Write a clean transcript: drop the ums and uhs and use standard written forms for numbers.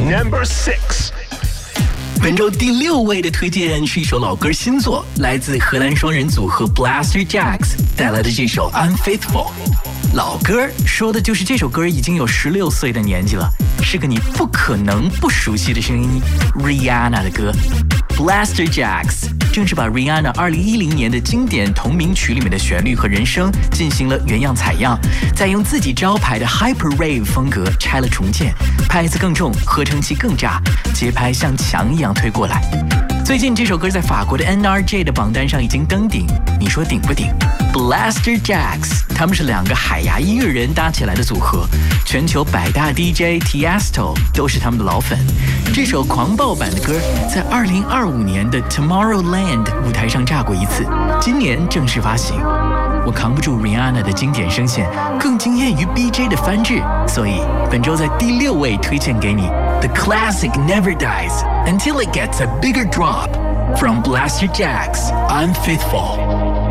Number 6. 本周第6位的推荐是一首老歌新作，来自荷兰双人组合 Blaster Jacks 带来的这首 Unfaithful。老歌说的就是这首歌已经有16岁的年纪了，是个你不可能不熟悉的声音 Rihanna 的歌。Blaster Jacks 正是把 Rihanna 2010年的经典同名曲里面的旋律和人声进行了原样采样，再用自己招牌的 Hyper Rave 风格拆了重建，拍子更重，合成器更炸，节拍像墙一样推过来。最近这首歌在法国的 NRJ 的榜单上已经登顶，你说顶不顶？ Blaster Jacks 他们是2个海牙音乐人搭起来的组合，全球百大 DJ Tiesto 都是他们的老粉。这首狂暴版的歌在2025年的 Tomorrowland 舞台上炸过一次，今年正式发行。我扛不住 Rihanna 的经典声线，更惊艳于 BJ 的翻制，所以本周在第6位推荐给你 The classic never dies until it gets a bigger drop from Blaster Jacks, Unfaithful.